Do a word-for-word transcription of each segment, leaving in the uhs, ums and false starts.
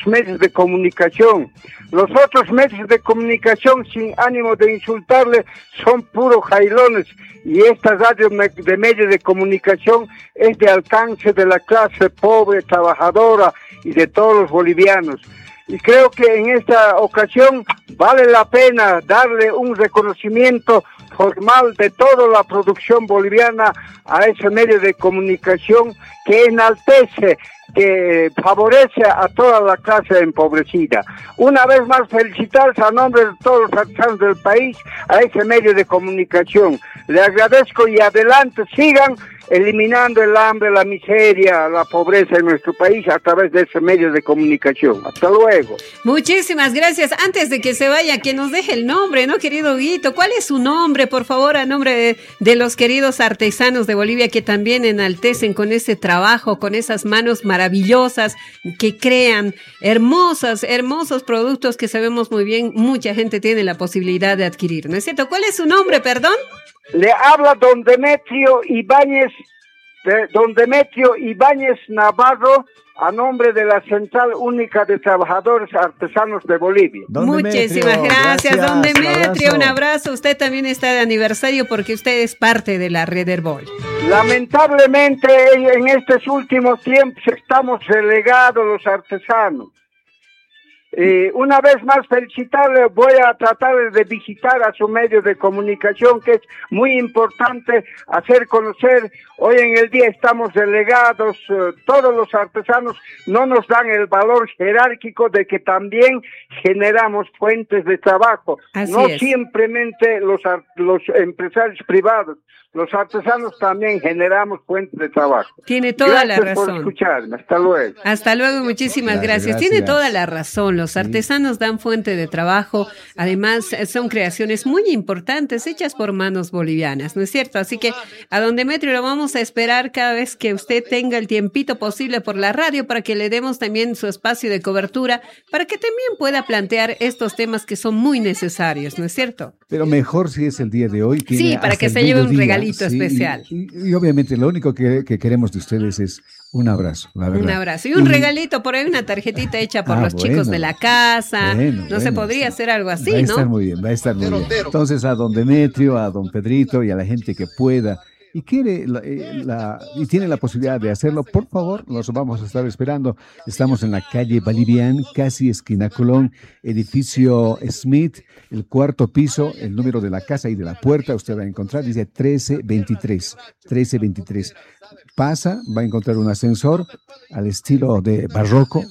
otros medios de comunicación. Los otros medios de comunicación, sin ánimo de insultarle, son puros jailones. Y esta radio de medios de comunicación es de alcance de la clase pobre, trabajadora y de todos los bolivianos. Y creo que en esta ocasión vale la pena darle un reconocimiento formal de toda la producción boliviana a ese medio de comunicación que enaltece, que favorece a toda la clase empobrecida. Una vez más, felicitarse a nombre de todos los artesanos del país a ese medio de comunicación. Le agradezco y adelante, sigan eliminando el hambre, la miseria, la pobreza en nuestro país a través de ese medio de comunicación. Hasta luego. Muchísimas gracias. Antes de que se vaya, que nos deje el nombre, ¿no, querido Huguito? ¿Cuál es su nombre, por favor, a nombre de, de los queridos artesanos de Bolivia que también enaltecen con ese trabajo, con esas manos maravillosas, que crean hermosas, hermosos productos que sabemos muy bien, mucha gente tiene la posibilidad de adquirir, ¿no es cierto? ¿Cuál es su nombre, perdón? Le habla don Demetrio Ibáñez, de don Demetrio Ibáñez Navarro, a nombre de la Central Única de Trabajadores Artesanos de Bolivia. Don Muchísimas Demetrio, gracias, gracias, don Demetrio. Un abrazo. un abrazo. Usted también está de aniversario porque usted es parte de la Red Herbol. Lamentablemente, en estos últimos tiempos estamos relegados los artesanos. Eh, una vez más felicitarle, voy a tratar de visitar a su medio de comunicación, que es muy importante hacer conocer. Hoy en el día estamos relegados, eh, todos los artesanos no nos dan el valor jerárquico de que también generamos fuentes de trabajo. Así no es. Simplemente los, los empresarios privados. Los artesanos también generamos fuentes de trabajo. Tiene toda gracias la razón. Por escucharme. Hasta luego. Hasta luego, muchísimas gracias. gracias. Tiene toda la razón. Los artesanos dan fuente de trabajo. Además, son creaciones muy importantes hechas por manos bolivianas, ¿no es cierto? Así que a don Demetrio lo vamos a esperar cada vez que usted tenga el tiempito posible por la radio para que le demos también su espacio de cobertura, para que también pueda plantear estos temas que son muy necesarios, ¿no es cierto? Pero mejor si es el día de hoy. Sí, para que se lleve un regalo. Sí, especial. Y, y, y obviamente lo único que, que queremos de ustedes es un abrazo, la verdad. Un abrazo. Y un y, regalito, por ahí una tarjetita hecha por ah, los bueno, chicos de la casa. Bueno, no bueno, se podría hacer algo así, ¿no? Va a estar muy bien, va a estar muy bien. Entonces a don Demetrio, a don Pedrito y a la gente que pueda y quiere la, eh, la, y tiene la posibilidad de hacerlo, por favor, los vamos a estar esperando. Estamos en la calle Bolivian, casi esquina Colón, edificio Smith, el cuarto piso, el número de la casa y de la puerta, usted va a encontrar, dice trece veintitrés. Pasa, va a encontrar un ascensor al estilo de barroco.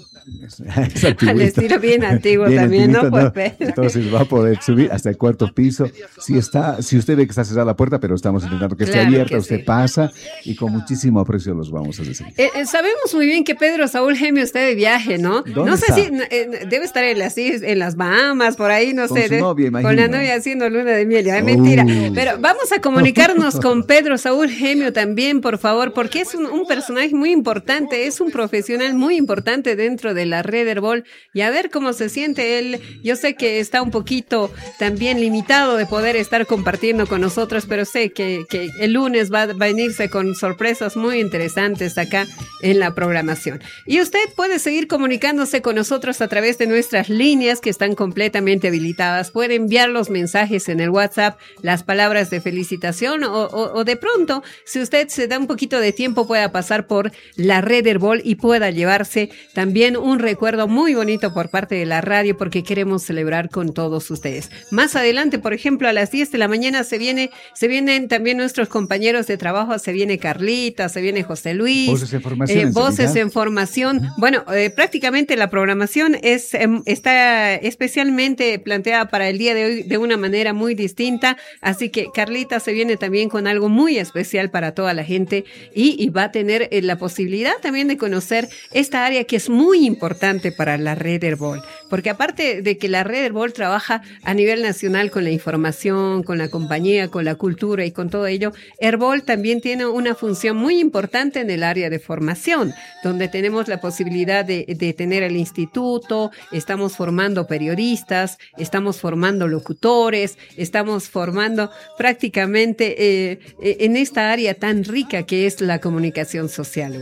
Al estilo bien antiguo bien también, ¿no? ¿no? Entonces va a poder subir hasta el cuarto piso. Si está, si usted ve que está cerrada la puerta, pero estamos intentando que claro esté abierta, que usted sí. pasa y con muchísimo aprecio los vamos a decir. Eh, eh, sabemos muy bien que Pedro Saúl Gemio está de viaje, ¿no? No sé está? si eh, debe estar en las, en las Bahamas, por ahí, no con sé. Su de, novia, con la novia haciendo luna de miel, es uh. mentira. Pero vamos a comunicarnos con Pedro Saúl Gemio también, por favor, porque es un, un personaje muy importante, es un profesional muy importante dentro de la Red Herbol. Y a ver cómo se siente él. Yo sé que está un poquito también limitado de poder estar compartiendo con nosotros, pero sé que, que el lunes va, va a venirse con sorpresas muy interesantes acá en la programación. Y usted puede seguir comunicándose con nosotros a través de nuestras líneas que están completamente habilitadas. Puede enviar los mensajes en el WhatsApp, las palabras de felicitación o, o, o de pronto, si usted se da un poquito de tiempo, pueda pasar por la Red Herbol y pueda llevarse también un recuerdo muy bonito por parte de la radio, porque queremos celebrar con todos ustedes. Más adelante, por ejemplo, a las diez de la mañana se viene, se vienen también nuestros compañeros de trabajo, se viene Carlita, se viene José Luis. Voces en formación. Eh, voces en formación. Bueno, eh, prácticamente la programación es eh, está especialmente planteada para el día de hoy de una manera muy distinta, así que Carlita se viene también con algo muy especial para toda la gente y, y va a tener eh, la posibilidad también de conocer esta área que es muy importante para la Red Herbol, porque aparte de que la Red Herbol trabaja a nivel nacional con la información, con la compañía, con la cultura y con todo ello, Herbol también tiene una función muy importante en el área de formación, donde tenemos la posibilidad de, de tener el instituto, estamos formando periodistas, estamos formando locutores, estamos formando prácticamente eh, en esta área tan rica que es la comunicación social, Hugo.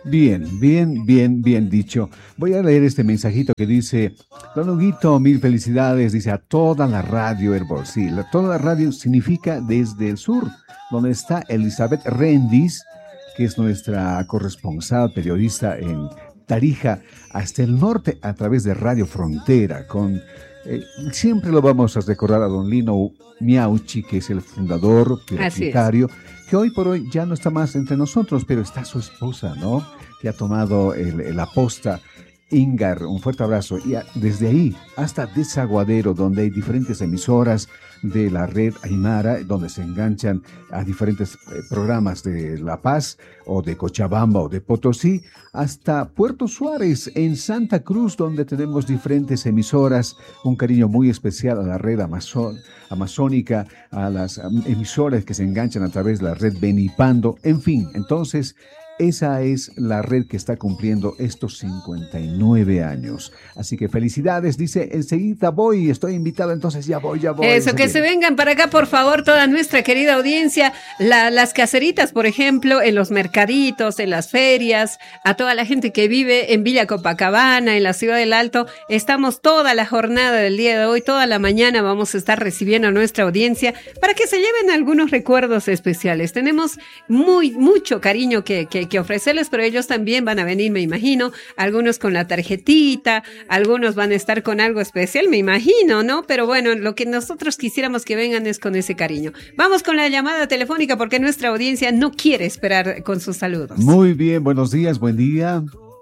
Bien, bien, bien, bien dicho. Voy a leer este mensajito que dice, don Huguito, mil felicidades, dice a toda la radio Herbol. Sí, la, toda la radio significa desde el sur, donde está Elizabeth Rendis, que es nuestra corresponsal periodista en Tarija, hasta el norte a través de Radio Frontera, con... Eh, siempre lo vamos a recordar a don Lino Miauchi, que es el fundador, propietario, que hoy por hoy ya no está más entre nosotros, pero está su esposa, ¿no? Que ha tomado el, el aposta. Ingar, un fuerte abrazo. Y a, desde ahí hasta Desaguadero, donde hay diferentes emisoras de la red Aymara, donde se enganchan a diferentes eh, programas de La Paz o de Cochabamba o de Potosí, hasta Puerto Suárez, en Santa Cruz, donde tenemos diferentes emisoras. Un cariño muy especial a la red Amazon, amazónica, a las um, emisoras que se enganchan a través de la red Benipando, en fin, entonces... Esa es la red que está cumpliendo estos cincuenta y nueve años. Así que felicidades, dice, enseguida voy, estoy invitado, entonces ya voy, ya voy. Eso, enseguida. Que se vengan para acá, por favor, toda nuestra querida audiencia, la, las caseritas, por ejemplo, en los mercaditos, en las ferias, a toda la gente que vive en Villa Copacabana, en la Ciudad del Alto, estamos toda la jornada del día de hoy, toda la mañana vamos a estar recibiendo a nuestra audiencia para que se lleven algunos recuerdos especiales. Tenemos muy, mucho cariño que, que que ofrecerles, pero ellos también van a venir, me imagino, algunos con la tarjetita, algunos van a estar con algo especial, me imagino, ¿no? Pero bueno, lo que nosotros quisiéramos que vengan es con ese cariño. Vamos con la llamada telefónica porque nuestra audiencia no quiere esperar con sus saludos. Muy bien, buenos días, buen día.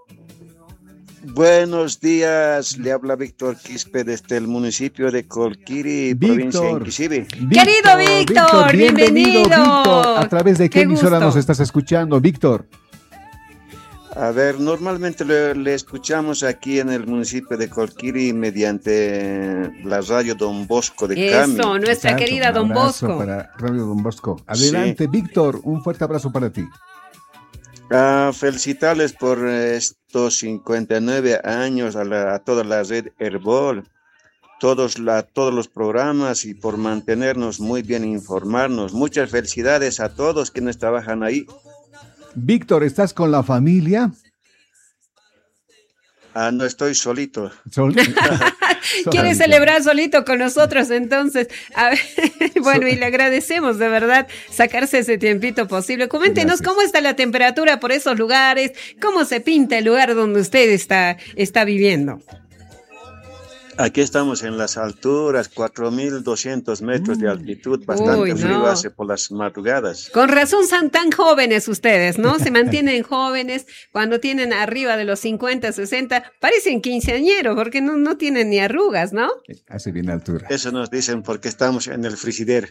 Buenos días, le habla Víctor Quispe desde el municipio de Colquiri, Víctor, provincia de Inquisibi. Querido Víctor, Víctor bienvenido. Víctor. ¿A través de qué, qué emisora nos estás escuchando, Víctor? A ver, normalmente le, le escuchamos aquí en el municipio de Colquiri mediante la radio Don Bosco de Cami. Eso, nuestra Exacto, querida Don Bosco. Para Radio Don Bosco. Adelante, sí. Víctor, un fuerte abrazo para ti. Uh, felicitarles por estos cincuenta y nueve años a, la, a toda la red Herbol, todos, la, todos los programas y por mantenernos muy bien informarnos. Muchas felicidades a todos quienes trabajan ahí. Víctor, ¿estás con la familia? Ah, no estoy solito. Sol Quiere celebrar solito con nosotros, entonces. A ver, bueno, y le agradecemos de verdad sacarse ese tiempito posible. Coméntenos Gracias. Cómo está la temperatura por esos lugares, cómo se pinta el lugar donde usted está, está viviendo. Aquí estamos en las alturas, cuatro mil doscientos metros de altitud, bastante Uy, frío no. hace por las madrugadas. Con razón son tan jóvenes ustedes, ¿no? Se mantienen jóvenes, cuando tienen arriba de los cincuenta, sesenta, parecen quinceañeros, porque no, no tienen ni arrugas, ¿no? Hace bien altura. Eso nos dicen porque estamos en el frigidero.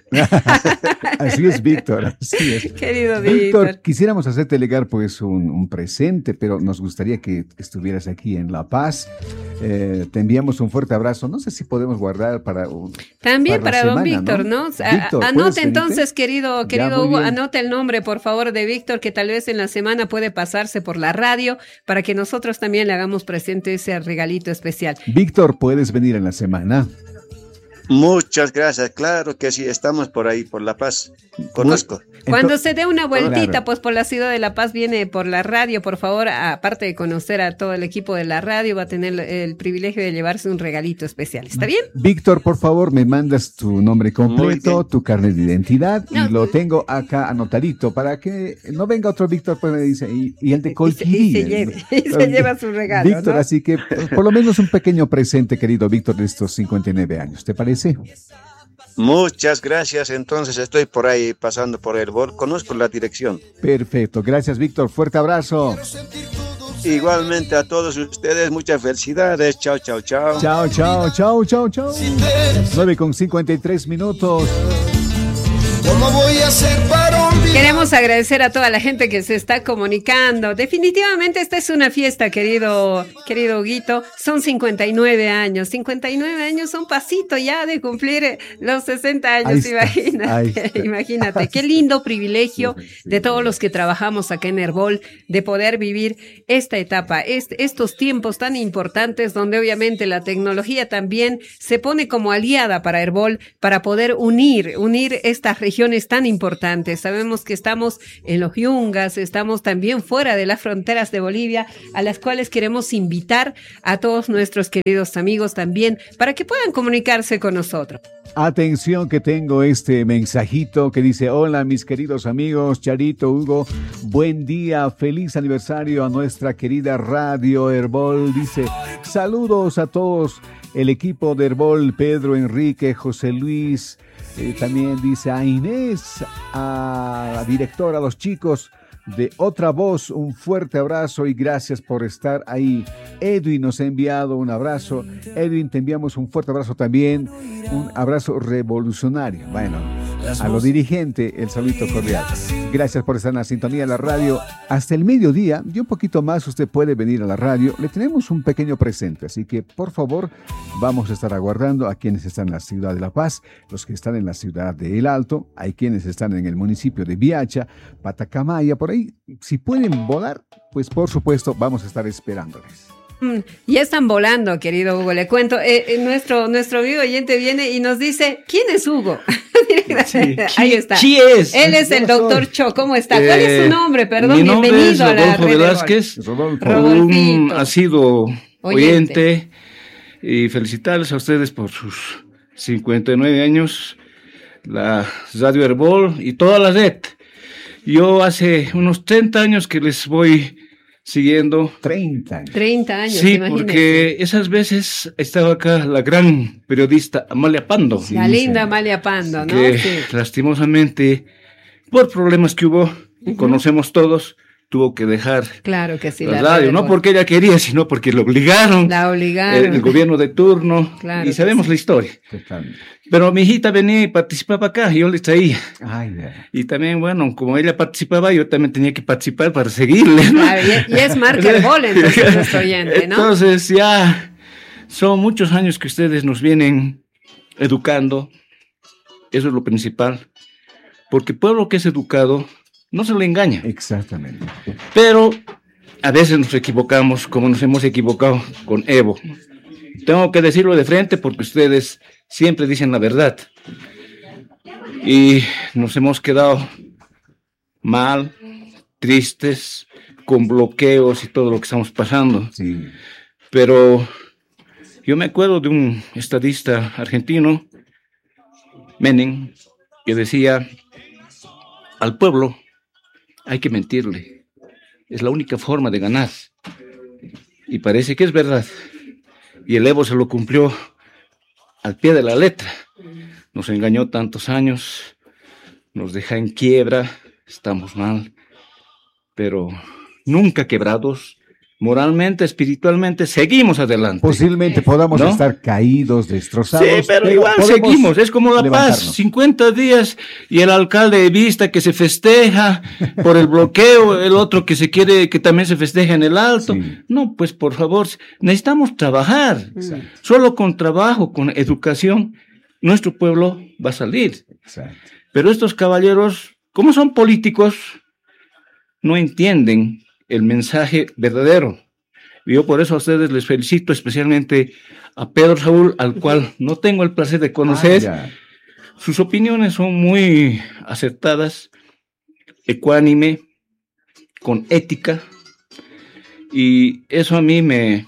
Así es, Víctor, así es. Querido Víctor. Víctor, quisiéramos hacerte llegar pues un, un presente, pero nos gustaría que estuvieras aquí en La Paz. Eh, te enviamos un fuerte abrazo. No sé si podemos guardar para un, también para, para don semana, Víctor, ¿no? ¿no? Víctor, anote entonces, querido, querido Hugo, anote el nombre, por favor, de Víctor, que tal vez en la semana puede pasarse por la radio para que nosotros también le hagamos presente ese regalito especial. Víctor, ¿puedes venir en la semana? Muchas gracias, claro que sí, estamos por ahí, por La Paz, conozco. Cuando se dé una vueltita, claro. pues por la ciudad de La Paz, viene por la radio, por favor, aparte de conocer a todo el equipo de la radio, va a tener el privilegio de llevarse un regalito especial, ¿está bien? Víctor, por favor, me mandas tu nombre completo, tu carnet de identidad, no, y lo tengo acá anotadito, para que no venga otro Víctor, pues me dice, y, y el de Colquiri. Y se, y se, lleve, y se lleva su regalo, Víctor, ¿no? Así que por lo menos un pequeño presente, querido Víctor, de estos cincuenta y nueve años, ¿te parece? Muchas gracias, entonces estoy por ahí pasando por el bol, conozco la dirección. Perfecto, gracias Víctor, fuerte abrazo. Igualmente a todos ustedes, muchas felicidades, chao, chao, chao. Chao, chao, chao, chao, chao. nueve con cincuenta y tres minutos. ¿Cómo voy a hacer para olvidar? Queremos agradecer a toda la gente que se está comunicando. Definitivamente esta es una fiesta, querido, querido Huguito. Son cincuenta y nueve años. cincuenta y nueve años son pasito ya de cumplir los sesenta años, imagínate. Imagínate. Qué lindo privilegio de todos los que trabajamos acá en Herbol de poder vivir esta etapa, est- estos tiempos tan importantes donde obviamente la tecnología también se pone como aliada para Herbol para poder unir, unir estas regiones tan importantes. Sabemos sabemos que estamos en los Yungas, estamos también fuera de las fronteras de Bolivia, a las cuales queremos invitar a todos nuestros queridos amigos también para que puedan comunicarse con nosotros. Atención que tengo este mensajito que dice: hola mis queridos amigos, Charito, Hugo, buen día, feliz aniversario a nuestra querida Radio Herbol. Dice: saludos a todos el equipo de Herbol, Pedro, Enrique, José Luis, eh, también dice a Inés, a la directora, a los chicos de Otra Voz, un fuerte abrazo y gracias por estar ahí. Edwin nos ha enviado un abrazo. Edwin, te enviamos un fuerte abrazo también, un abrazo revolucionario. Bueno, a lo dirigente, el saludito cordial. Gracias por estar en la sintonía de la radio hasta el mediodía y un poquito más. Usted puede venir a la radio. Le tenemos un pequeño presente, así que por favor vamos a estar aguardando a quienes están en la ciudad de La Paz, los que están en la ciudad de El Alto, hay quienes están en el municipio de Viacha, Patacamaya, por ahí. Si pueden volar, pues por supuesto vamos a estar esperándoles. Ya están volando, querido Hugo, le cuento. Eh, eh, nuestro, nuestro amigo oyente viene y nos dice: ¿quién es Hugo? Sí. Ahí está. ¿Quién es? Él es el doctor Cho. ¿Cómo está? ¿Cuál eh, es su nombre? Perdón, mi nombre bienvenido es Rodolfo a la Velázquez, un asiduo oyente. oyente, y felicitarles a ustedes por sus cincuenta y nueve años, la Radio Herbol y toda la red. Yo hace unos treinta años que les voy siguiendo. treinta años. treinta años, sí, imagínese. Porque esas veces estaba acá la gran periodista Amalia Pando. Sí, la linda sí. Amalia Pando, ¿no? Que sí. lastimosamente, por problemas que hubo, uh-huh. conocemos todos, tuvo que dejar claro que sí, la, la radio, no porque ella quería, sino porque la obligaron. La obligaron. El, el gobierno de turno, claro y sabemos sí. la historia. Totalmente. Pero mi hijita venía y participaba acá, yo le traía. Ay, yeah. Y también, bueno, como ella participaba, yo también tenía que participar para seguirle, ¿no? Claro, y, y es marca Herbol, entonces, nuestro oyente, ¿no? Entonces, ya son muchos años que ustedes nos vienen educando, eso es lo principal, porque pueblo que es educado no se le engaña. Exactamente. Pero a veces nos equivocamos, como nos hemos equivocado con Evo. Tengo que decirlo de frente porque ustedes siempre dicen la verdad. Y nos hemos quedado mal, tristes, con bloqueos y todo lo que estamos pasando. Sí. Pero yo me acuerdo de un estadista argentino, Menem, que decía: al pueblo hay que mentirle. Es la única forma de ganar. Y parece que es verdad. Y el Evo se lo cumplió al pie de la letra. Nos engañó tantos años, nos deja en quiebra, estamos mal, pero nunca quebrados. Moralmente, espiritualmente, seguimos adelante. Posiblemente podamos ¿no? estar caídos, destrozados. Sí, pero, pero igual seguimos. Es como La Paz, cincuenta días y el alcalde de Vista que se festeja por el bloqueo, el otro que se quiere que también se festeje en el Alto. Sí. No, pues por favor, necesitamos trabajar. Exacto. Solo con trabajo, con educación, nuestro pueblo va a salir. Exacto. Pero estos caballeros, como son políticos, no entienden el mensaje verdadero. Yo por eso a ustedes les felicito, especialmente a Pedro Saúl, al cual no tengo el placer de conocer. Ah, sus opiniones son muy acertadas, ecuánime, con ética, y eso a mí me,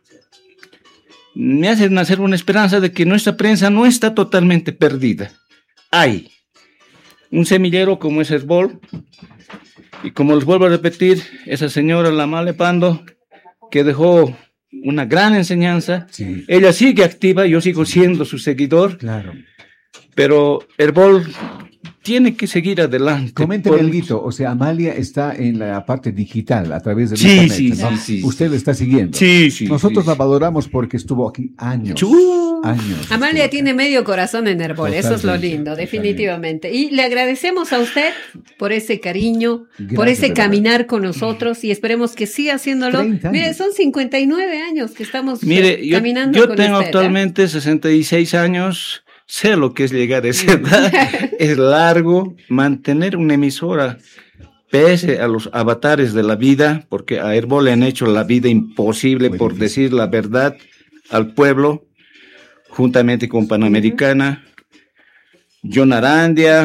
me hace nacer una esperanza de que nuestra prensa no está totalmente perdida. Hay un semillero como es Herbol. Y como les vuelvo a repetir, esa señora, la Amalia Pando, que dejó una gran enseñanza, sí. ella sigue activa, yo sigo siendo su seguidor, claro. Pero Herbol tiene que seguir adelante. Coménteme por... algo, o sea, Amalia está en la parte digital, a través de sí, internet, sí, ¿no? sí, sí. Usted la está siguiendo. Sí, sí. Nosotros sí. la valoramos porque estuvo aquí años. Chú. Años. Amalia tiene medio corazón en Herbol, totalmente, eso es lo lindo, definitivamente. Totalmente. Y le agradecemos a usted por ese cariño, gracias, por ese caminar con nosotros y esperemos que siga haciéndolo. Mire, son cincuenta y nueve años que estamos Mire, yo, caminando yo con tengo usted, actualmente ¿eh? sesenta y seis años. Sé lo que es llegar a esa edad, es largo mantener una emisora, pese a los avatares de la vida, porque a Herbol le han hecho la vida imposible Muy por difícil. decir la verdad al pueblo, juntamente con Panamericana, uh-huh. John Arandia,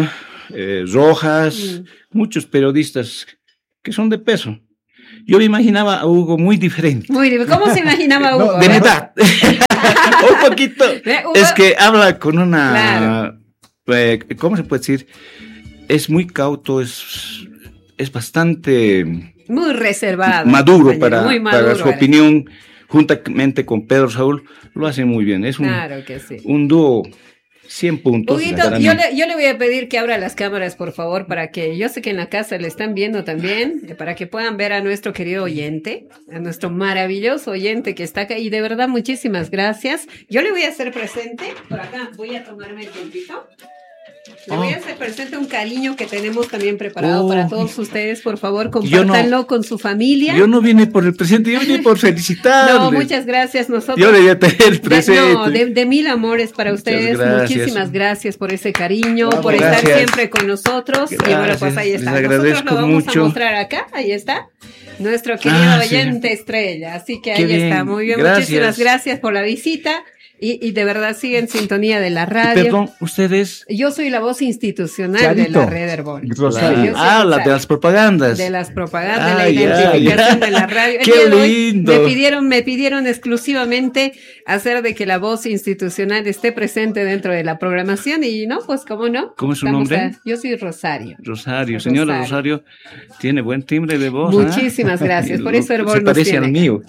eh, Rojas, mm. muchos periodistas que son de peso. Yo me imaginaba a Hugo muy diferente. Muy diferente. ¿Cómo se imaginaba a Hugo? No, de verdad. Un poquito. Hugo... Es que habla con una... Claro. Eh, ¿Cómo se puede decir? Es muy cauto, es, es bastante... Muy reservado. Maduro, para, muy maduro para su para opinión, juntamente con Pedro Saúl, lo hace muy bien. Es un, claro que sí. un dúo cien puntos. Huguito, yo le, yo le voy a pedir que abra las cámaras, por favor, para que, yo sé que en la casa le están viendo también, para que puedan ver a nuestro querido oyente, a nuestro maravilloso oyente que está acá, y de verdad, muchísimas gracias. Yo le voy a hacer presente, por acá, voy a tomarme el tiempito. Le voy a hacer presente un cariño que tenemos también preparado oh. para todos ustedes. Por favor, compártanlo no, con su familia. Yo no vine por el presente, yo vine por felicitarle. No, muchas gracias. Nosotros, yo le voy a tener el presente. De, no, de, de mil amores para muchas ustedes. Gracias. Muchísimas gracias por ese cariño, Bravo, por gracias. estar siempre con nosotros. Gracias. Y bueno, pues ahí está. Nosotros lo vamos mucho. a mostrar acá. Ahí está. Nuestro querido ah, oyente sí. estrella. Así que Qué ahí bien. está. Muy bien. Gracias. Muchísimas gracias por la visita. Y, y de verdad sigue en sintonía de la radio. Y perdón, ¿ustedes? Yo soy la voz institucional Charito. de la red Herbol. Rosario. Ah, la de las propagandas. De las propagandas, ah, de la identificación ya, ya. de la radio. Qué lindo. Me pidieron, me pidieron exclusivamente hacer de que la voz institucional esté presente dentro de la programación y no, pues cómo no. ¿Cómo es su Estamos nombre? A, yo soy Rosario. Rosario. Señora Rosario, tiene buen timbre de voz. Muchísimas ¿eh? gracias. Por eso Herbol Se nos parece tiene. al mío.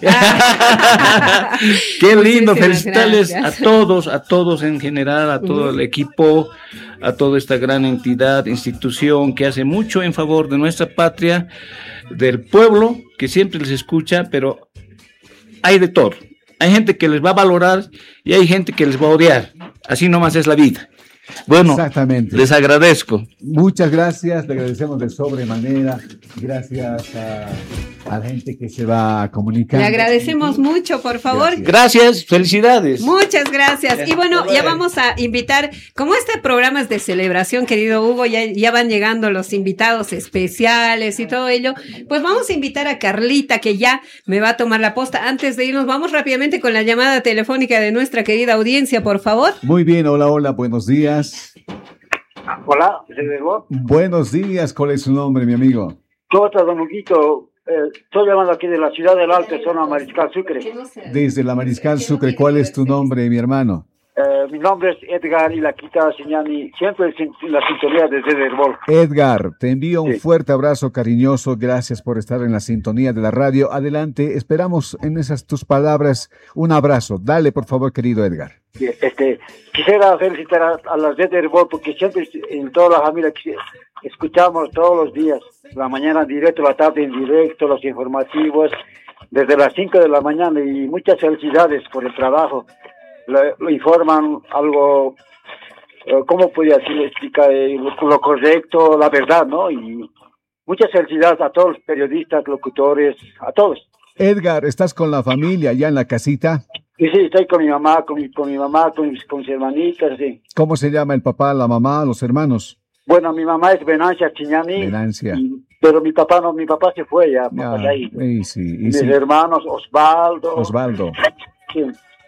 Qué lindo. Felicitarles a todos, a todos en general, a todo el equipo, a toda esta gran entidad, institución que hace mucho en favor de nuestra patria, del pueblo, que siempre les escucha, pero hay de todo. Hay gente que les va a valorar y hay gente que les va a odiar. Así nomás es la vida. Bueno, Exactamente. les agradezco. Muchas gracias, le agradecemos de sobremanera. Gracias a, a la gente que se va a comunicar. Le agradecemos mucho, por favor. Gracias, gracias. Felicidades. Muchas gracias. Y bueno, ya vamos a invitar, como este programa es de celebración, querido Hugo, ya, ya van llegando los invitados especiales y todo ello, pues vamos a invitar a Carlita, que ya me va a tomar la posta. Antes de irnos, vamos rápidamente con la llamada telefónica de nuestra querida audiencia, por favor. Muy bien, hola, hola, buenos días. Hola, buenos días, ¿cuál es su nombre, mi amigo? ¿Cómo está, don Huguito? Eh, estoy llamando aquí de la ciudad del Alto, zona Mariscal Sucre. Desde la Mariscal Sucre, ¿cuál es tu nombre, mi hermano? Eh, mi nombre es Edgar y la quita Siñani, siempre en la sintonía desde Herbol. Edgar, te envío un sí. fuerte abrazo cariñoso, gracias por estar en la sintonía de la radio. Adelante, esperamos en esas tus palabras un abrazo. Dale, por favor, querido Edgar. Este, quisiera felicitar a, a la red de Herbol porque siempre en toda la familia escuchamos todos los días, la mañana en directo, la tarde en directo, los informativos, desde las cinco de la mañana y muchas felicidades por el trabajo. Lo, lo informan algo, eh, ¿cómo podría decir? Explica eh, lo, lo correcto, la verdad, ¿no? Y muchas felicidades a todos los periodistas, locutores, a todos. Edgar, ¿estás con la familia ya en la casita? Sí, sí, estoy con mi mamá, con mi, con mi mamá, con mis, con mis hermanitas, sí. ¿Cómo se llama el papá, la mamá, los hermanos? Bueno, mi mamá es Venancia Chiñani. Venancia. Y, pero mi papá no, mi papá se fue ya. ya ahí. Y sí, y mis sí. hermanos, Osvaldo. Osvaldo. Sí.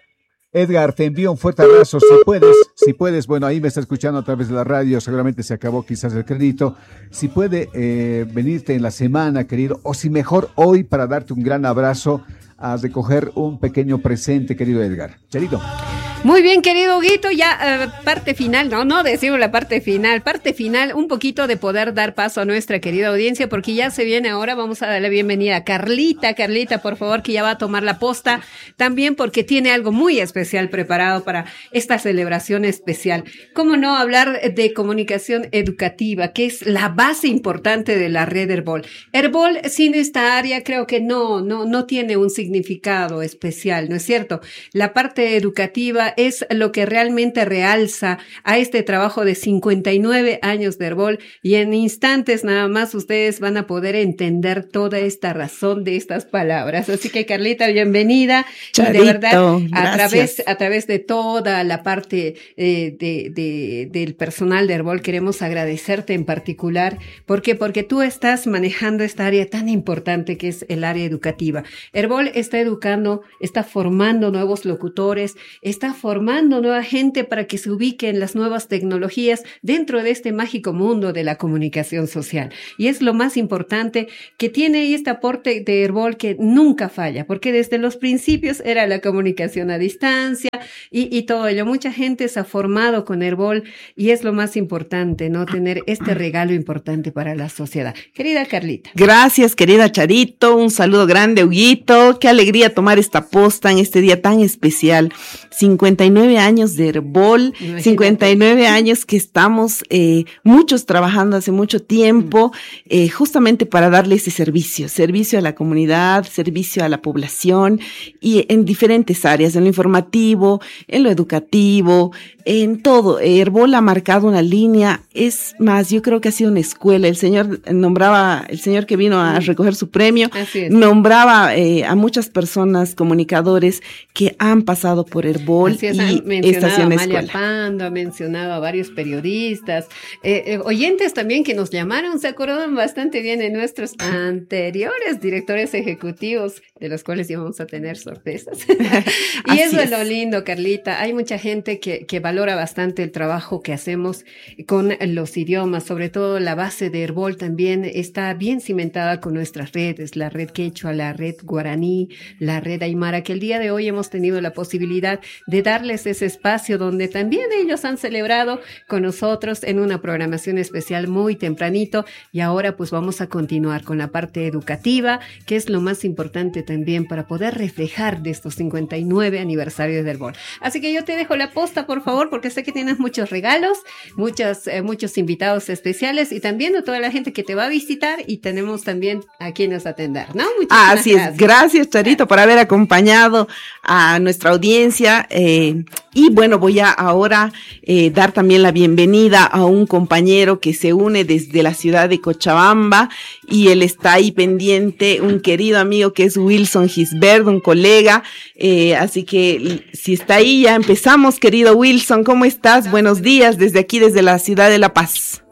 Edgar, te envío un fuerte abrazo, si puedes, si puedes, bueno, ahí me está escuchando a través de la radio, seguramente se acabó quizás el crédito, si puede eh, venirte en la semana, querido, o si mejor hoy para darte un gran abrazo, a recoger un pequeño presente, querido Edgar. Charito. Muy bien, querido Huguito, ya uh, parte final, no, no decimos la parte final, parte final, un poquito de poder dar paso a nuestra querida audiencia, porque ya se viene ahora, vamos a darle bienvenida a Carlita, Carlita, por favor, que ya va a tomar la posta, también porque tiene algo muy especial preparado para esta celebración especial. ¿Cómo no hablar de comunicación educativa, que es la base importante de la red Herbol? Herbol, sin esta área, creo que no, no, no tiene un significado especial, ¿no es cierto? La parte educativa es lo que realmente realza a este trabajo de cincuenta y nueve años de Herbol, y en instantes nada más ustedes van a poder entender toda esta razón de estas palabras. Así que Carlita, bienvenida. Charito, y de verdad, a gracias. través, a través de toda la parte eh, de, de, del personal de Herbol, queremos agradecerte en particular. ¿Por qué? Porque tú estás manejando esta área tan importante que es el área educativa. Herbol está educando, está formando nuevos locutores, está formando nueva gente para que se ubique en las nuevas tecnologías dentro de este mágico mundo de la comunicación social. Y es lo más importante que tiene este aporte de Herbol, que nunca falla, porque desde los principios era la comunicación a distancia y, y todo ello. Mucha gente se ha formado con Herbol y es lo más importante, ¿no? Tener este regalo importante para la sociedad. Querida Carlita. Gracias, querida Charito. Un saludo grande, Huguito. Qué alegría tomar esta posta en este día tan especial. cincuenta y nueve años de Herbol, Imagínate. cincuenta y nueve años que estamos eh, muchos trabajando hace mucho tiempo, eh, justamente para darle ese servicio, servicio a la comunidad, servicio a la población y en diferentes áreas, en lo informativo, en lo educativo, en todo. Herbol ha marcado una línea, es más, yo creo que ha sido una escuela. El señor nombraba, el señor que vino a recoger su premio, nombraba eh, a muchas personas, comunicadores que han pasado por Herbol Así es, y estación a escuela. Amalia Pando, ha mencionado a varios periodistas, eh, eh, oyentes también que nos llamaron, se acordaban bastante bien de nuestros anteriores directores ejecutivos, de los cuales íbamos a tener sorpresas. Y eso es. es lo lindo, Carlita. Hay mucha gente que, que valora bastante el trabajo que hacemos con los idiomas, sobre todo la base de Herbol también está bien cimentada con nuestras redes, la red quechua, la red guaraní, la red aymara, que el día de hoy hemos tenido la posibilidad de darles ese espacio donde también ellos han celebrado con nosotros en una programación especial muy tempranito, y ahora pues vamos a continuar con la parte educativa, que es lo más importante también para poder reflejar de estos cincuenta y nueve aniversarios del Herbol. Así que yo te dejo la posta, por favor, porque sé que tienes muchos regalos, muchos, eh, muchos invitados especiales y también a toda la gente que te va a visitar, y tenemos también a quienes atender, ¿no? Muchísimas Así gracias. es, gracias Charito por haber acompañado a nuestra audiencia, eh, y bueno, voy a ahora eh, dar también la bienvenida a un compañero que se une desde la ciudad de Cochabamba, y él está ahí pendiente, un querido amigo que es Wilson Gisbert, un colega, eh, así que si está ahí ya empezamos. Querido Wilson, ¿cómo estás? Buenos días desde aquí, desde la ciudad de La Paz.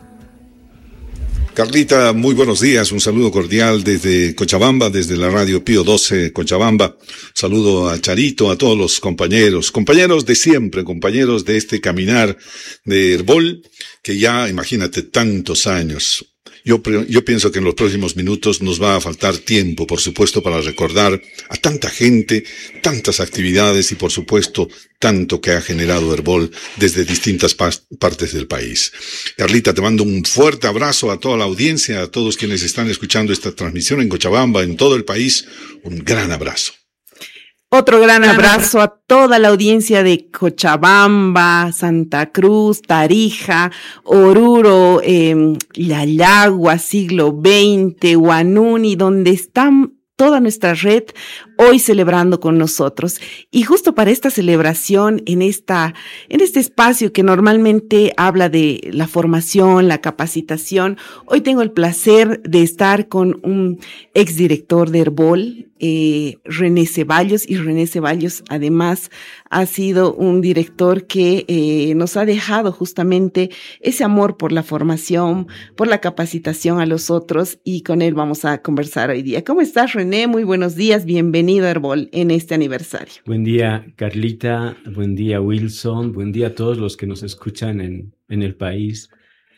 Carlita, muy buenos días, un saludo cordial desde Cochabamba, desde la radio Pío doce Cochabamba. Saludo a Charito, a todos los compañeros, compañeros de siempre, compañeros de este caminar de Herbol, que ya, imagínate, tantos años. Yo, yo pienso que en los próximos minutos nos va a faltar tiempo, por supuesto, para recordar a tanta gente, tantas actividades y, por supuesto, tanto que ha generado Herbol desde distintas pa- partes del país. Carlita, te mando un fuerte abrazo a toda la audiencia, a todos quienes están escuchando esta transmisión en Cochabamba, en todo el país. Un gran abrazo. Otro gran abrazo a toda la audiencia de Cochabamba, Santa Cruz, Tarija, Oruro, eh, Llalagua, Siglo veinte, Huanuni, donde están toda nuestra red hoy celebrando con nosotros. Y justo para esta celebración, en esta, en este espacio que normalmente habla de la formación, la capacitación, hoy tengo el placer de estar con un exdirector de Herbol, eh, René Ceballos, y René Ceballos además ha sido un director que eh, nos ha dejado justamente ese amor por la formación, por la capacitación a los otros, y con él vamos a conversar hoy día. ¿Cómo estás, René? Muy buenos días, bienvenido a Herbol en este aniversario. Buen día, Carlita, buen día, Wilson, buen día a todos los que nos escuchan en, en el país.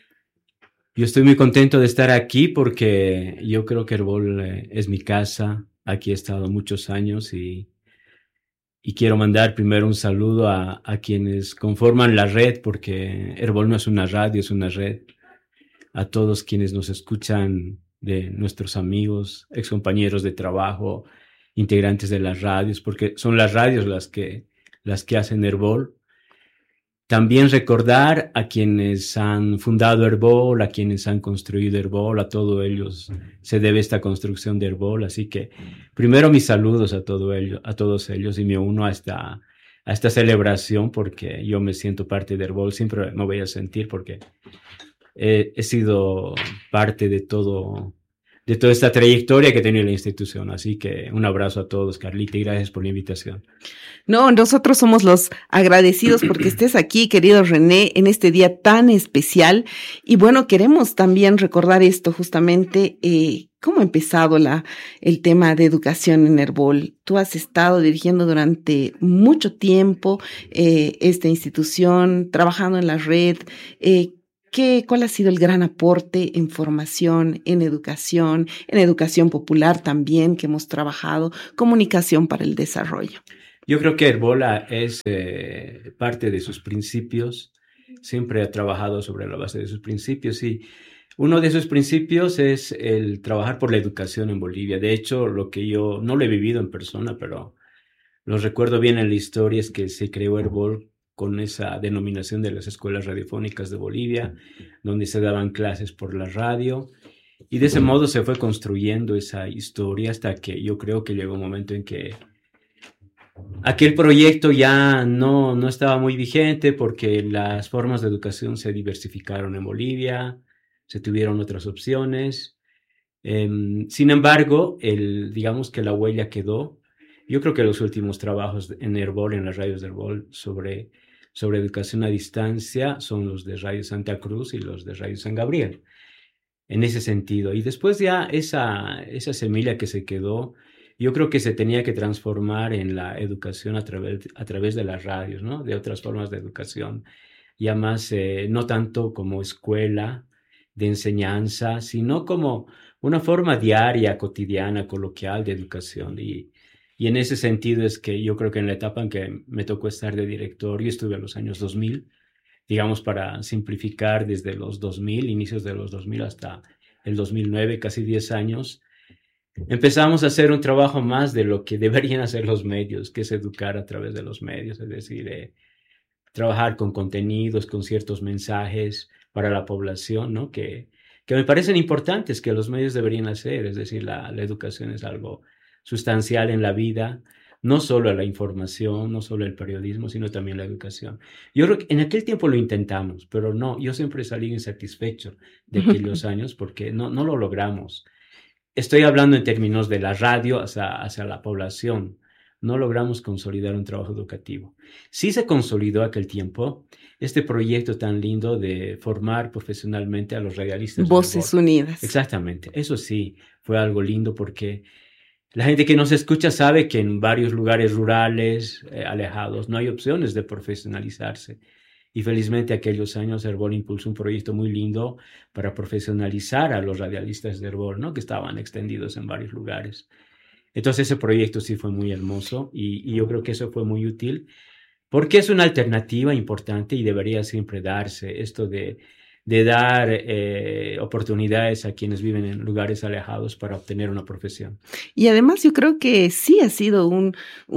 Yo estoy muy contento de estar aquí porque yo creo que Herbol eh, es mi casa. Aquí he estado muchos años y, y quiero mandar primero un saludo a, a quienes conforman la red, porque Herbol no es una radio, es una red. A todos quienes nos escuchan, de nuestros amigos, excompañeros de trabajo, integrantes de las radios, porque son las radios las que, las que hacen Herbol. También recordar a quienes han fundado Herbol, a quienes han construido Herbol, a todos ellos se debe esta construcción de Herbol. Así que primero mis saludos a, todo ello, a todos ellos, y me uno a esta, a esta celebración porque yo me siento parte de Herbol, siempre me voy a sentir porque he, he sido parte de todo, de toda esta trayectoria que ha tenido la institución. Así que un abrazo a todos, Carlita, y gracias por la invitación. No, nosotros somos los agradecidos porque estés aquí, querido René, en este día tan especial. Y bueno, queremos también recordar esto justamente, eh, ¿Cómo ha empezado la, el tema de educación en Herbol? Tú has estado dirigiendo durante mucho tiempo eh, esta institución, trabajando en la red. Eh, ¿qué, ¿Cuál ha sido el gran aporte en formación, en educación, en educación popular también que hemos trabajado, comunicación para el desarrollo? Yo creo que Herbol es eh, parte de sus principios, siempre ha trabajado sobre la base de sus principios y uno de esos principios es el trabajar por la educación en Bolivia. De hecho, lo que yo no lo he vivido en persona, pero lo recuerdo bien en la historia, es que se creó Herbol con esa denominación de las escuelas radiofónicas de Bolivia, donde se daban clases por la radio. Y de ese modo se fue construyendo esa historia hasta que yo creo que llegó un momento en que aquel proyecto ya no, no estaba muy vigente porque las formas de educación se diversificaron en Bolivia. Se tuvieron otras opciones. Eh, sin embargo, el, digamos que la huella quedó. Yo creo que los últimos trabajos en Herbol, en las radios de Herbol, sobre, sobre educación a distancia, son los de Radio Santa Cruz y los de Radio San Gabriel, en ese sentido. Y después ya esa, esa semilla que se quedó, yo creo que se tenía que transformar en la educación a través, a través de las radios, ¿no? De otras formas de educación, ya más, eh, no tanto como escuela de enseñanza, sino como una forma diaria, cotidiana, coloquial de educación. Y, y en ese sentido es que yo creo que en la etapa en que me tocó estar de director, yo estuve a los años dos mil, digamos para simplificar, desde los dos mil, inicios de los dos mil hasta el dos mil nueve, casi diez años, empezamos a hacer un trabajo más de lo que deberían hacer los medios, que es educar a través de los medios, es decir, eh, trabajar con contenidos, con ciertos mensajes para la población, ¿no? Que, que me parecen importantes, que los medios deberían hacer. Es decir, la, la educación es algo sustancial en la vida, no solo la información, no solo el periodismo, sino también la educación. Yo creo que en aquel tiempo lo intentamos, pero no, yo siempre salí insatisfecho de aquellos años porque no, no lo logramos. Estoy hablando en términos de la radio hacia, hacia la población. No logramos consolidar un trabajo educativo. Sí se consolidó aquel tiempo este proyecto tan lindo de formar profesionalmente a los radialistas. Voces Unidas. Exactamente. Eso sí, fue algo lindo porque la gente que nos escucha sabe que en varios lugares rurales, eh, alejados, no hay opciones de profesionalizarse. Y felizmente aquellos años Herbol impulsó un proyecto muy lindo para profesionalizar a los radialistas de Herbol, ¿no? Que estaban extendidos en varios lugares. Entonces ese proyecto sí fue muy hermoso y, y yo creo que eso fue muy útil porque es una alternativa importante y debería siempre darse esto de, de dar eh, oportunidades a quienes viven en lugares alejados para obtener una profesión. Y además yo creo que sí ha sido un,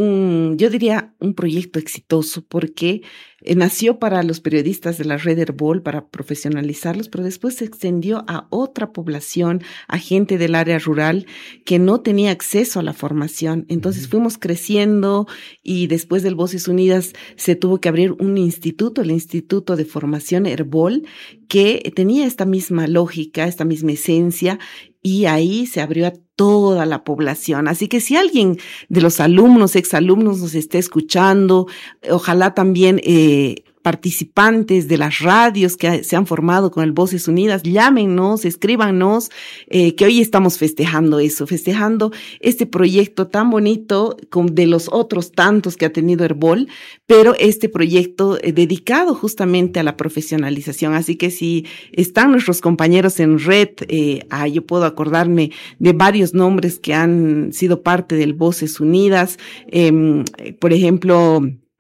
un yo diría, un proyecto exitoso porque eh, nació para los periodistas de la red Herbol, para profesionalizarlos, pero después se extendió a otra población, a gente del área rural que no tenía acceso a la formación. Entonces fuimos creciendo y después del Voces Unidas se tuvo que abrir un instituto, el Instituto de Formación Herbol, que tenía esta misma lógica, esta misma esencia, y ahí se abrió a toda la población. Así que si alguien de los alumnos, exalumnos nos está escuchando, ojalá también eh, participantes de las radios que se han formado con el Voces Unidas, llámenos, escríbanos, eh, que hoy estamos festejando eso, festejando este proyecto tan bonito como de los otros tantos que ha tenido Herbol, pero este proyecto eh, dedicado justamente a la profesionalización. Así que si están nuestros compañeros en red, eh, ah, yo puedo acordarme de varios nombres que han sido parte del Voces Unidas, eh, por ejemplo,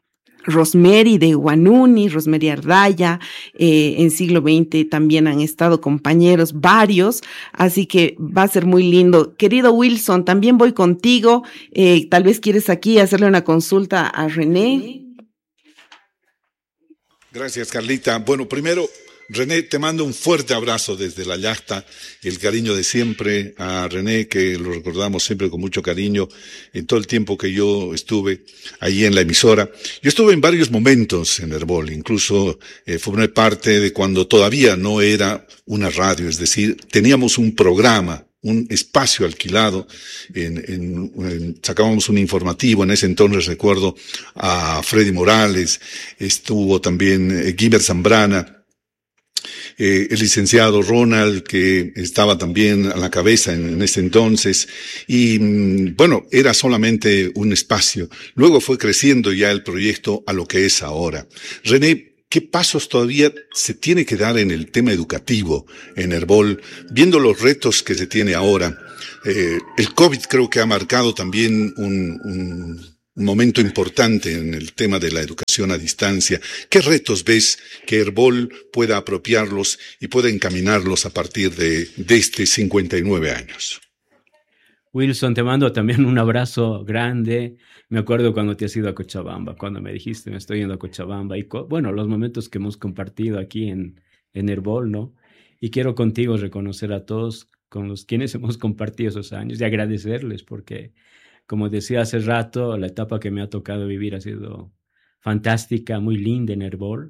Rosemary de Guanuni, Rosemary Ardaya, eh, en siglo veinte también han estado compañeros varios, así que va a ser muy lindo. Querido Wilson, también voy contigo, eh, tal vez quieres aquí hacerle una consulta a René. Gracias, Carlita. Bueno, primero, René, te mando un fuerte abrazo desde la Llacta, el cariño de siempre a René, que lo recordamos siempre con mucho cariño en todo el tiempo que yo estuve ahí en la emisora. Yo estuve en varios momentos en Herbol, incluso eh, formé parte de cuando todavía no era una radio, es decir, teníamos un programa, un espacio alquilado, en, en, en, sacábamos un informativo, en ese entonces recuerdo a Freddy Morales, estuvo también eh, Guiber Zambrana. eh, el licenciado Ronald, que estaba también a la cabeza en, en ese entonces, y bueno, era solamente un espacio. Luego fue creciendo ya el proyecto a lo que es ahora. René, ¿qué pasos todavía se tiene que dar en el tema educativo en Herbol, viendo los retos que se tiene ahora? Eh, el COVID creo que ha marcado también un, un, un momento importante en el tema de la educación a distancia. ¿Qué retos ves que Herbol pueda apropiarlos y pueda encaminarlos a partir de, de este cincuenta y nueve años? Wilson, te mando también un abrazo grande. Me acuerdo cuando te has ido a Cochabamba, cuando me dijiste, me estoy yendo a Cochabamba. Y co- bueno, los momentos que hemos compartido aquí en, en Herbol, ¿no? Y quiero contigo reconocer a todos con los quienes hemos compartido esos años y agradecerles porque, como decía hace rato, la etapa que me ha tocado vivir ha sido fantástica, muy linda en Herbol.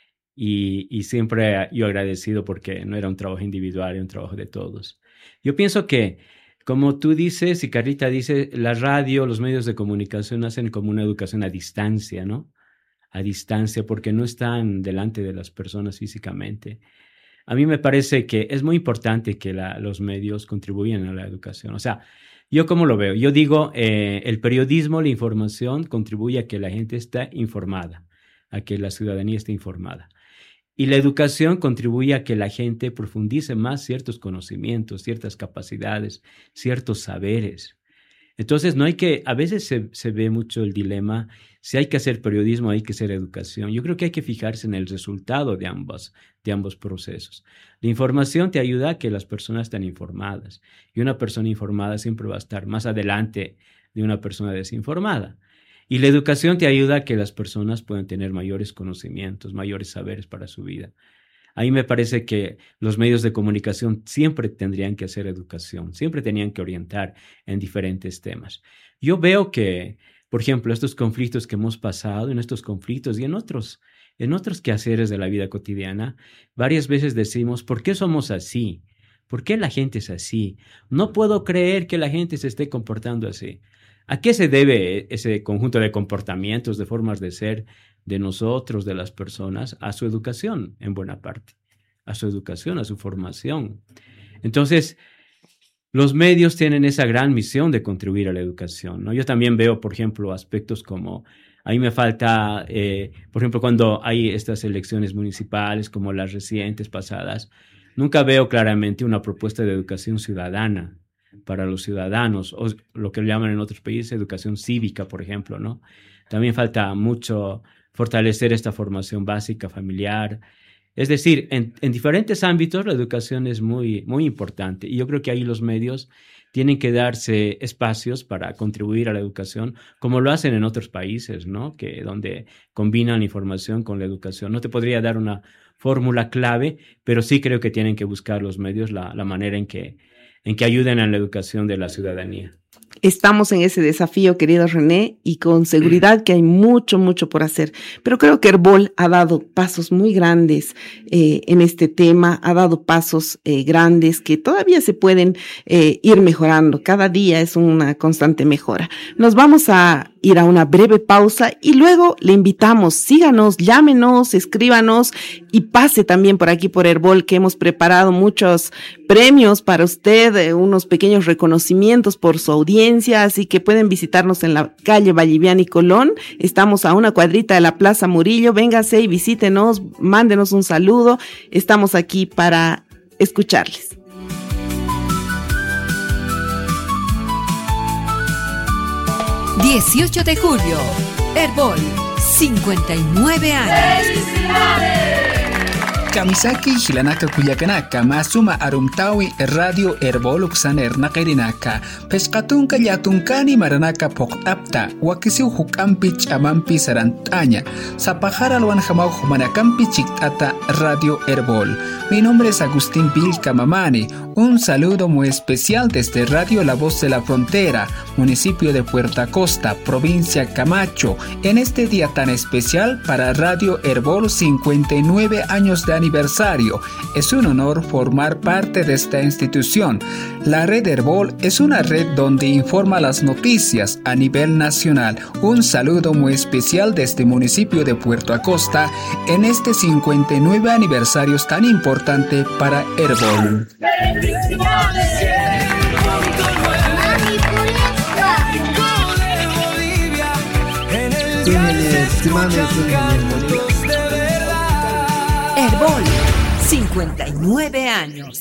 Y, y siempre yo agradecido porque no era un trabajo individual, era un trabajo de todos. Yo pienso que, como tú dices y Carlita dice, la radio, los medios de comunicación hacen como una educación a distancia, ¿no? A distancia porque no están delante de las personas físicamente. A mí me parece que es muy importante que la, los medios contribuyan a la educación. O sea, ¿yo cómo lo veo? Yo digo, eh, el periodismo, la información contribuye a que la gente esté informada, a que la ciudadanía esté informada. Y la educación contribuye a que la gente profundice más ciertos conocimientos, ciertas capacidades, ciertos saberes. Entonces, no hay que, a veces se, se ve mucho el dilema, si hay que hacer periodismo, hay que hacer educación. Yo creo que hay que fijarse en el resultado de ambos, de ambos procesos. La información te ayuda a que las personas estén informadas, y una persona informada siempre va a estar más adelante de una persona desinformada. Y la educación te ayuda a que las personas puedan tener mayores conocimientos, mayores saberes para su vida. A mí me parece que los medios de comunicación siempre tendrían que hacer educación, siempre tenían que orientar en diferentes temas. Yo veo que, por ejemplo, estos conflictos que hemos pasado, en estos conflictos y en otros, en otros quehaceres de la vida cotidiana, varias veces decimos, ¿por qué somos así? ¿Por qué la gente es así? No puedo creer que la gente se esté comportando así. ¿A qué se debe ese conjunto de comportamientos, de formas de ser de nosotros, de las personas? A su educación, en buena parte, a su educación, a su formación. Entonces, los medios tienen esa gran misión de contribuir a la educación, ¿no? Yo también veo, por ejemplo, aspectos como, a mí me falta, eh, por ejemplo, cuando hay estas elecciones municipales, como las recientes pasadas, nunca veo claramente una propuesta de educación ciudadana para los ciudadanos, o lo que llaman en otros países educación cívica, por ejemplo, ¿no? También falta mucho fortalecer esta formación básica familiar. Es decir, en, en diferentes ámbitos la educación es muy, muy importante y yo creo que ahí los medios tienen que darse espacios para contribuir a la educación, como lo hacen en otros países, ¿no? Que donde combinan la información con la educación. No te podría dar una fórmula clave, pero sí creo que tienen que buscar los medios la, la manera en que en que ayuden a la educación de la ciudadanía. Estamos en ese desafío, querido René, y con seguridad que hay mucho, mucho por hacer. Pero creo que Herbol ha dado pasos muy grandes eh, en este tema, ha dado pasos eh, grandes que todavía se pueden eh, ir mejorando. Cada día es una constante mejora. Nos vamos a ir a una breve pausa y luego le invitamos, síganos, llámenos, escríbanos y pase también por aquí por Herbol, que hemos preparado muchos premios para usted, eh, unos pequeños reconocimientos por su audiencia, así que pueden visitarnos en la calle Valliviana y Colón. Estamos a una cuadrita de la Plaza Murillo. Véngase y visítenos, mándenos un saludo. Estamos aquí para escucharles. dieciocho de julio, Herbol, cincuenta y nueve años. ¡Felicidades! Kamisaki hilanaka kuyakanaka masuma arumtawi radio Herbol uksan ernaqairinaka pesqatunka yatunkani maranaka poqtapta wakisiu hukampi chamampi sarantaña sapajara alwan jamau humanakampi chiktata radio Herbol. Mi nombre es Agustín Vilca Mamani. Un saludo muy especial desde Radio La Voz de la Frontera, municipio de Puerto Costa, provincia Camacho, en este día tan especial para Radio Herbol, cincuenta y nueve años de aniversario. Es un honor formar parte de esta institución. La red Herbol es una red donde informa las noticias a nivel nacional. Un saludo muy especial desde el municipio de Puerto Acosta en este cincuenta y nueve aniversario tan importante para Herbol. Herbol, cincuenta y nueve años.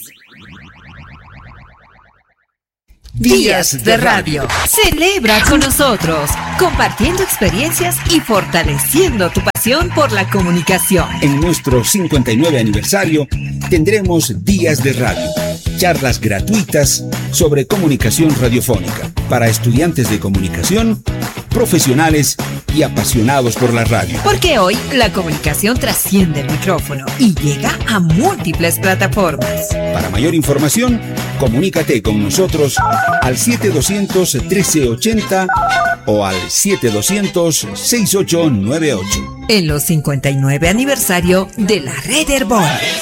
Días de Radio. Celebra con nosotros, compartiendo experiencias y fortaleciendo tu pasión por la comunicación. En nuestro cincuenta y nueve aniversario tendremos Días de Radio, charlas gratuitas sobre comunicación radiofónica para estudiantes de comunicación, profesionales y apasionados por la radio. Porque hoy la comunicación trasciende el micrófono y llega a múltiples plataformas. Para mayor información, comunícate con nosotros al siete doscientos trece ochenta o al siete doscientos sesenta y ocho noventa y ocho. En los cincuenta y nueve aniversario de la Red Herbol.